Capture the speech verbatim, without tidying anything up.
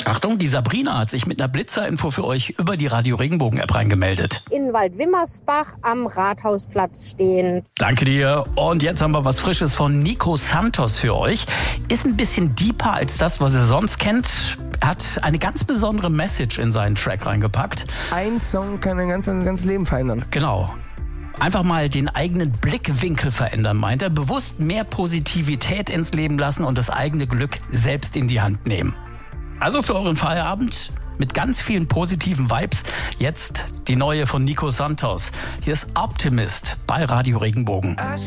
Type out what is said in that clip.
Achtung, die Sabrina hat sich mit einer Blitzerinfo für euch über die Radio Regenbogen-App reingemeldet. In Waldwimmersbach am Rathausplatz stehen. Danke dir. Und jetzt haben wir was Frisches von Nico Santos für euch. Ist ein bisschen deeper als das, was ihr sonst kennt. Er hat eine ganz besondere Message in seinen Track reingepackt. Ein Song kann ein ganzes, ein ganzes Leben verändern. Genau. Einfach mal den eigenen Blickwinkel verändern, meint er. Bewusst mehr Positivität ins Leben lassen und das eigene Glück selbst in die Hand nehmen. Also für euren Feierabend mit ganz vielen positiven Vibes. Jetzt die neue von Nico Santos. Hier ist Optimist bei Radio Regenbogen.